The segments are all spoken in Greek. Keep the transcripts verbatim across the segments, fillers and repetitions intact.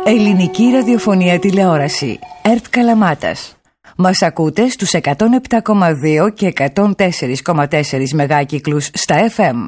Ελληνική ραδιοφωνία τηλεόραση. ΕΡΤ Καλαμάτας. Μας ακούτε στους εκατόν επτά κόμμα δύο και εκατόν τέσσερα κόμμα τέσσερα μεγάκυκλους στα εφ εμ.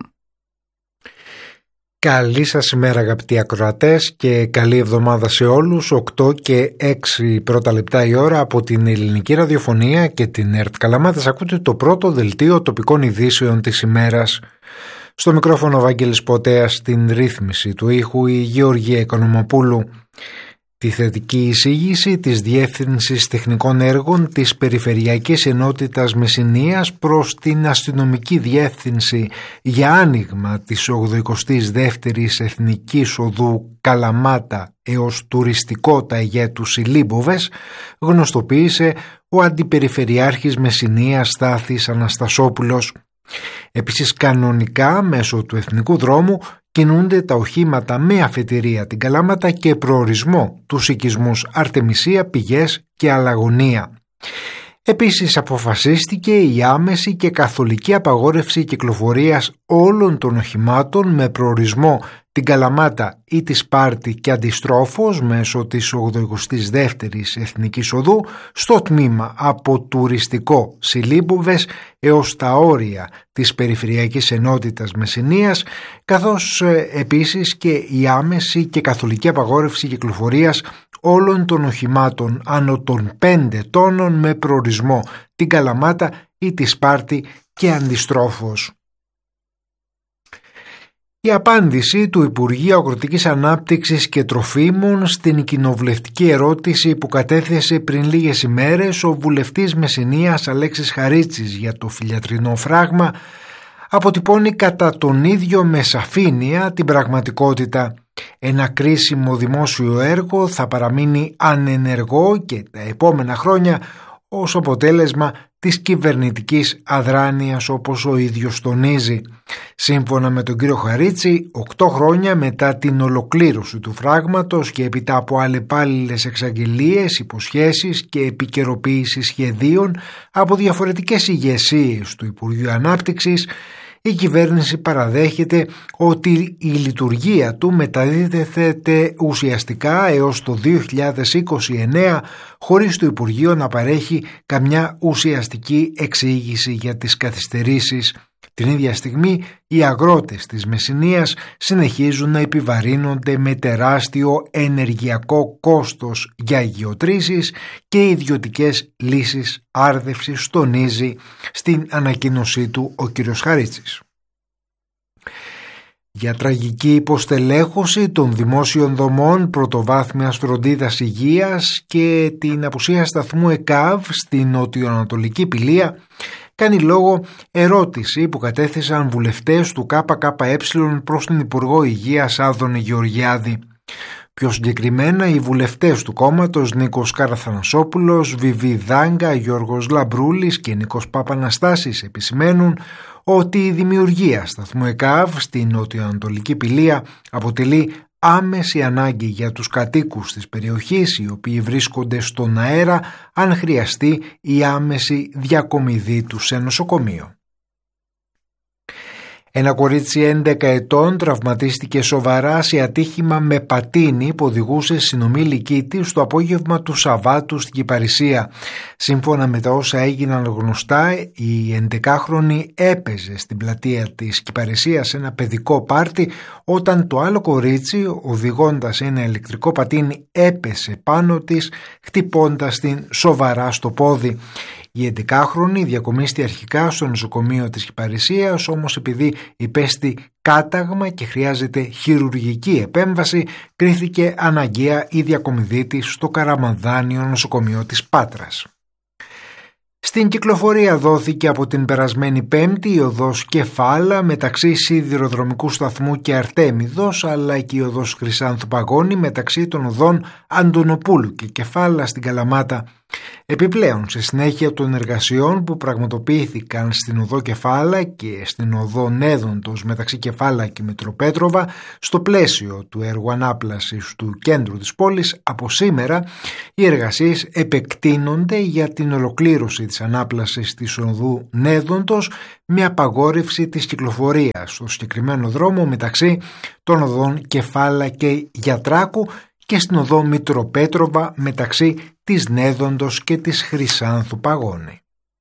Καλή σας ημέρα αγαπητοί ακροατές και καλή εβδομάδα σε όλους. Οκτώ και έξι πρώτα λεπτά η ώρα από την Ελληνική Ραδιοφωνία και την ΕΡΤ Καλαμάτας. Ακούτε το πρώτο δελτίο τοπικών ειδήσεων της ημέρας. Στο μικρόφωνο Βάγγελης Ποτέας, στην ρύθμιση του ήχου η Γεωργία Οικονομοπούλου. Τη θετική εισήγηση της Διεύθυνσης Τεχνικών Έργων της Περιφερειακής Ενότητας Μεσσηνίας προς την Αστυνομική Διεύθυνση για άνοιγμα της ογδοηκοστής δεύτερης Εθνικής Οδού Καλαμάτα έως τουριστικό ταγέ του Σιλίμποβες γνωστοποίησε ο Αντιπεριφερειάρχης Μεσσηνίας Στάθης Αναστασόπουλος. Επίσης κανονικά μέσω του εθνικού δρόμου κινούνται τα οχήματα με αφετηρία την Καλάματα και προορισμό τους οικισμούς Αρτεμισία, Πηγές και Αλλαγωνία. Επίσης αποφασίστηκε η άμεση και καθολική απαγόρευση κυκλοφορίας όλων των οχημάτων με προορισμό την Καλαμάτα ή τη Σπάρτη και αντιστρόφως μέσω της ογδοηκοστής δεύτερης Εθνικής Οδού στο τμήμα από τουριστικό Σιλίμποβες έως τα όρια της Περιφερειακής Ενότητας Μεσσηνίας, καθώς ε, επίσης και η άμεση και καθολική απαγόρευση κυκλοφορίας όλων των οχημάτων άνω των πέντε τόνων με προορισμό την Καλαμάτα ή τη Σπάρτη και αντιστρόφως. Η απάντηση του Υπουργείου Αγροτικής Ανάπτυξης και Τροφίμων στην κοινοβουλευτική ερώτηση που κατέθεσε πριν λίγες ημέρες ο βουλευτής Μεσσηνίας Αλέξης Χαρίτσης για το φιλιατρινό φράγμα αποτυπώνει κατά τον ίδιο με σαφήνεια την πραγματικότητα. Ένα κρίσιμο δημόσιο έργο θα παραμείνει ανενεργό και τα επόμενα χρόνια ως αποτέλεσμα της κυβερνητικής αδράνειας, όπως ο ίδιος τονίζει. Σύμφωνα με τον κύριο Χαρίτση, οκτώ χρόνια μετά την ολοκλήρωση του φράγματος και έπειτα από αλλεπάλληλες εξαγγελίες, υποσχέσεις και επικαιροποίηση σχεδίων από διαφορετικές ηγεσίες του Υπουργείου Ανάπτυξης, η κυβέρνηση παραδέχεται ότι η λειτουργία του μεταδίδεται ουσιαστικά έως το δύο χιλιάδες είκοσι εννέα χωρίς το Υπουργείο να παρέχει καμιά ουσιαστική εξήγηση για τις καθυστερήσεις. Την ίδια στιγμή οι αγρότες της Μεσσηνίας συνεχίζουν να επιβαρύνονται με τεράστιο ενεργειακό κόστος για γεωτρήσεις και ιδιωτικές λύσεις άρδευσης, τονίζει στην ανακοίνωσή του ο κ. Χαρίτσης. Για τραγική υποστελέχωση των δημόσιων δομών πρωτοβάθμιας φροντίδας υγείας και την απουσία σταθμού ΕΚΑΒ στην νοτιοανατολική Πηλία κάνει λόγο ερώτηση που κατέθεσαν βουλευτές του ΚΚΕ προς την Υπουργό Υγείας Άδωνη Γεωργιάδη. Πιο συγκεκριμένα οι βουλευτές του κόμματος Νίκος Καραθανασόπουλος, Βιβί Δάγκα, Γιώργος Λαμπρούλης και Νίκος Παπαναστάσης επισημαίνουν ότι η δημιουργία σταθμού ΕΚΑΒ στην νοτιοανατολική Πηλία αποτελεί άμεση ανάγκη για τους κατοίκους της περιοχής, οι οποίοι βρίσκονται στον αέρα αν χρειαστεί η άμεση διακομιδή τους σε νοσοκομείο. Ένα κορίτσι έντεκα ετών τραυματίστηκε σοβαρά σε ατύχημα με πατίνι που οδηγούσε συνομήλικη της στο απόγευμα του Σαββάτου στην Κυπαρισία. Σύμφωνα με τα όσα έγιναν γνωστά, η εντεκάχρονη έπαιζε στην πλατεία της Κυπαρισίας σε ένα παιδικό πάρτι όταν το άλλο κορίτσι, οδηγώντας ένα ηλεκτρικό πατίνι, έπεσε πάνω της χτυπώντας την σοβαρά στο πόδι. Η έντεκάχρονη διακομίστη αρχικά στο νοσοκομείο της Κυπαρισίας, όμως επειδή υπέστη κάταγμα και χρειάζεται χειρουργική επέμβαση, κρίθηκε αναγκαία η διακομιδή της στο Καραμανδάνιο νοσοκομείο της Πάτρας. Στην κυκλοφορία δόθηκε από την περασμένη Πέμπτη η οδός Κεφάλα μεταξύ Σιδηροδρομικού Σταθμού και Αρτέμιδος, αλλά και η οδός Χρυσάνθου Παγώνη μεταξύ των οδών Αντωνοπούλου και Κεφάλα στην Καλαμάτα. Επιπλέον, σε συνέχεια των εργασιών που πραγματοποιήθηκαν στην οδό Κεφάλα και στην οδό Νέδοντος μεταξύ Κεφάλα και Μητροπέτροβα, στο πλαίσιο του έργου ανάπλασης του κέντρου της πόλης, από σήμερα οι εργασίες επεκτείνονται για την ολοκλήρωση της ανάπλασης της οδού Νέδοντος με απαγόρευση της κυκλοφορίας στο συγκεκριμένο δρόμο μεταξύ των οδών Κεφάλα και Γιατράκου και στην οδό Μητροπέτροβα μεταξύ της Νέδοντος και της Χρυσάνθου Παγώνη.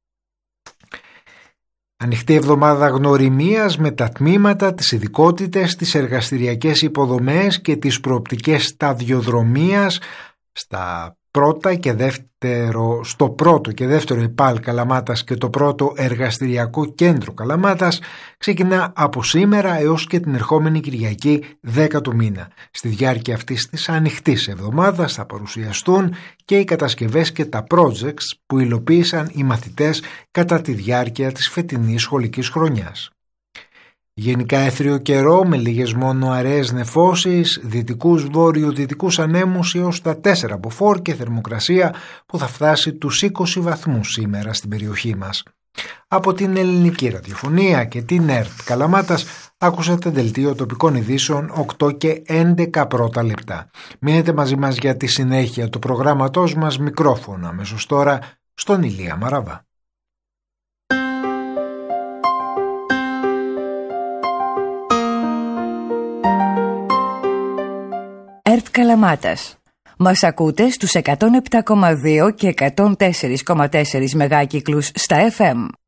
Ανοιχτή εβδομάδα γνωριμίας με τα τμήματα, τις ειδικότητες, τις εργαστηριακές υποδομές και τις προοπτικές σταδιοδρομίας στα πρώτα και δεύτερο, στο πρώτο και δεύτερο ΕΠΑΛ Καλαμάτας και το πρώτο εργαστηριακό κέντρο Καλαμάτας ξεκινά από σήμερα έως και την ερχόμενη Κυριακή δέκα του μήνα. Στη διάρκεια αυτής της ανοιχτής εβδομάδας θα παρουσιαστούν και οι κατασκευές και τα projects που υλοποίησαν οι μαθητές κατά τη διάρκεια της φετινής σχολικής χρονιάς. Γενικά έθριο καιρό με λίγες μόνο αραιές νεφώσεις, δυτικούς βόρειο-δυτικούς ανέμους έως τα τέσσερα μποφόρ και θερμοκρασία που θα φτάσει τους είκοσι βαθμούς σήμερα στην περιοχή μας. Από την Ελληνική Ραδιοφωνία και την ΕΡΤ Καλαμάτας άκουσατε δελτίο τοπικών ειδήσεων οκτώ και έντεκα πρώτα λεπτά. Μείνετε μαζί μας για τη συνέχεια του προγράμματός μας, μικρόφωνα αμέσως τώρα στον Ηλία Μαραβά. ΕΡΤ Καλαμάτας. Μας ακούτε στους εκατόν επτά κόμμα δύο και εκατόν τέσσερα κόμμα τέσσερα μεγάκυκλους στα εφ εμ.